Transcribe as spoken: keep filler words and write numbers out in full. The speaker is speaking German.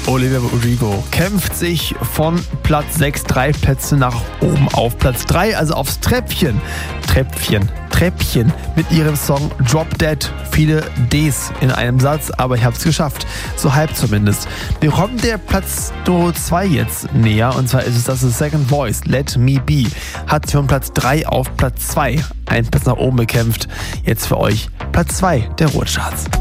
Olivia Rodrigo kämpft sich von Platz sechs drei Plätze nach oben auf Platz drei, also aufs Treppchen. Treppchen, Treppchen mit ihrem Song Drop Dead. Viele Ds in einem Satz, aber ich habe es geschafft. So halb zumindest. Wir kommen der Platz zwei jetzt näher, und zwar ist es das Second Voice, Let Me Be. Hat sich von Platz drei auf Platz zwei einen Platz nach oben bekämpft. Jetzt für euch Platz zwei der Ruhrcharts.